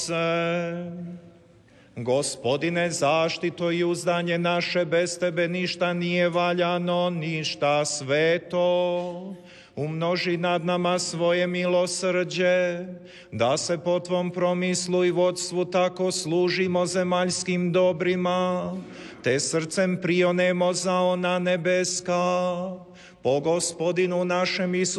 Gospodine, zaštito i uzdanje naše, bez tebe ništa nije valjano, ništa sveto. Umnoži nad nama svoje milosrđe, da se po tvom promislu i vodstvu tako služimo zemaljskim dobrima, te srcem prionemo za ona nebeska, po Gospodinu našem Isusu